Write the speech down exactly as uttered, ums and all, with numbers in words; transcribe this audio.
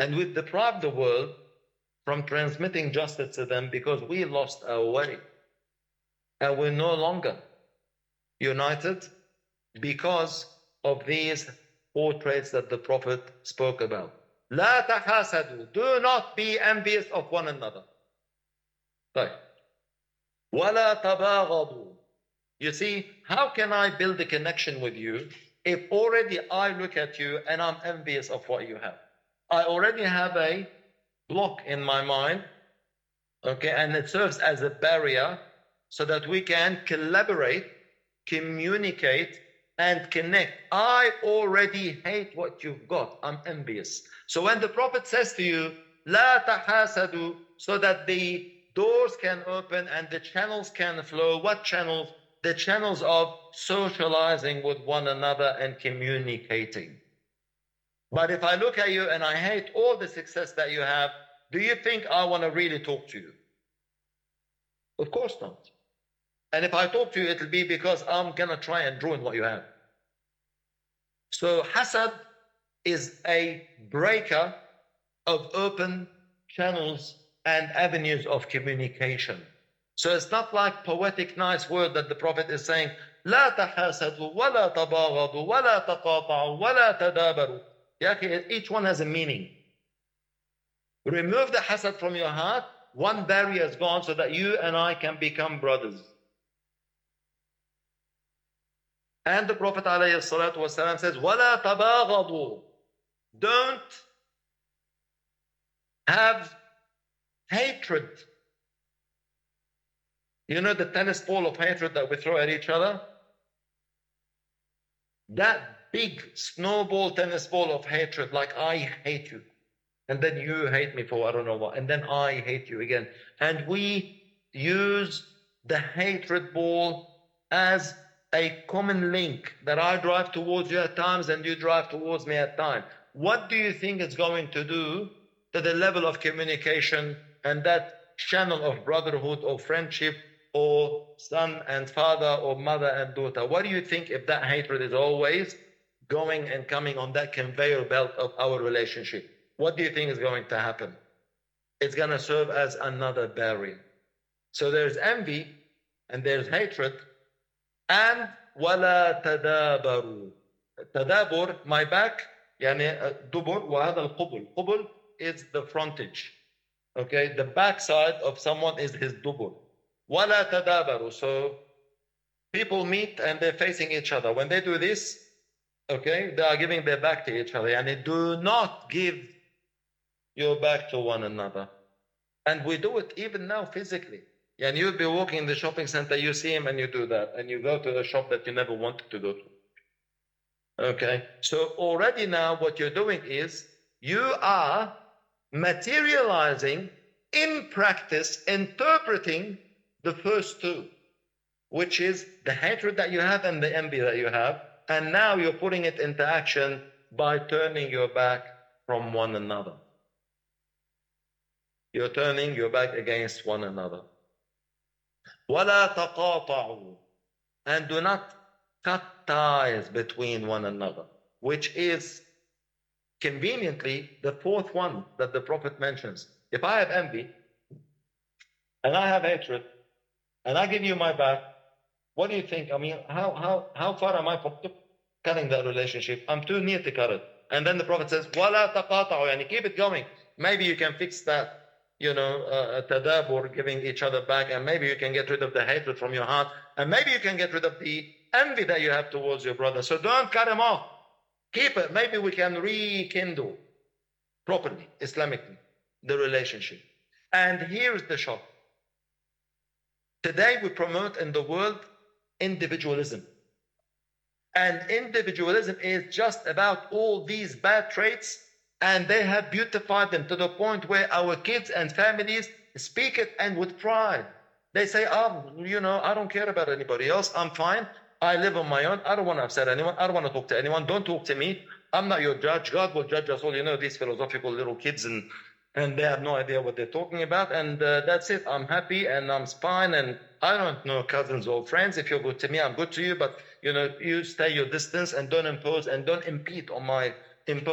And we've deprived the world from transmitting justice to them because we lost our way. And we're no longer united because of these four traits that the Prophet spoke about. لا تحاسدوا. Do not be envious of one another. Right. ولا تباغضوا. You see, how can I build a connection with you if already I look at you and I'm envious of what you have? I already have a block in my mind, okay, and it serves as a barrier so that we can collaborate, communicate, and connect. I already hate what you've got. I'm envious. So when the Prophet says to you, لا تحاسدوا, so that the doors can open and the channels can flow. What channels? The channels of socializing with one another and communicating. But if I look at you and I hate all the success that you have, do you think I want to really talk to you? Of course not. And if I talk to you, it'll be because I'm going to try and ruin what you have. So hasad is a breaker of open channels and avenues of communication. So it's not like poetic nice word that the Prophet is saying, لا تحاسدوا ولا تباغضوا ولا تقاطعوا ولا تدابروا. Each one has a meaning. Remove the hasad from your heart, one barrier is gone so that you and I can become brothers. And the Prophet ﷺ says, وَلَا تَبَاغَضُوا. Don't have hatred. You know the tennis ball of hatred that we throw at each other? That big snowball tennis ball of hatred, like I hate you. And then you hate me for I don't know what. And then I hate you again. And we use the hatred ball as a common link that I drive towards you at times and you drive towards me at times. What do you think it's going to do to the level of communication and that channel of brotherhood or friendship or son and father or mother and daughter? What do you think if that hatred is always going and coming on that conveyor belt of our relationship? What do you think is going to happen? It's going to serve as another barrier. So there's envy and there's hatred. And وَلَا تَدَابَرُوا. تدابر, my back, يعني دبر, وهذا القبل. قبل is the frontage. Okay, the backside of someone is his dubur. وَلَا تَدَابَرُوا. So people meet and they're facing each other. When they do this, okay, they are giving their back to each other. And do not give your back to one another. And we do it even now physically. And you'll be walking in the shopping center, you see him and you do that. And you go to the shop that you never wanted to go to. Okay, so already now what you're doing is you are materializing in practice, interpreting the first two, which is the hatred that you have and the envy that you have. And now you're putting it into action by turning your back from one another. You're turning your back against one another. وَلَا تَقَاطَعُوا. And do not cut ties between one another, which is conveniently the fourth one that the Prophet mentions. If I have envy and I have hatred and I give you my back, what do you think? I mean, how how how far am I from cutting that relationship? I'm too near to cut it. And then the Prophet says, وَلَا تَقَاطَعُوا, and keep it going. Maybe you can fix that, you know, uh, tadabur, giving each other back, and maybe you can get rid of the hatred from your heart, and maybe you can get rid of the envy that you have towards your brother. So don't cut him off. Keep it. Maybe we can rekindle properly, Islamically, the relationship. And here's the shock. Today we promote in the world individualism. And individualism is just about all these bad traits, and they have beautified them to the point where our kids and families speak it and with pride. They say, oh, you know, I don't care about anybody else. I'm fine. I live on my own. I don't want to upset anyone. I don't want to talk to anyone. Don't talk to me. I'm not your judge. God will judge us all. You know, these philosophical little kids, and and they have no idea what they're talking about. And uh, that's it. I'm happy and I'm fine. And I don't know cousins or friends. If you're good to me, I'm good to you. But, you know, you stay your distance and don't impose and don't impede on my impose.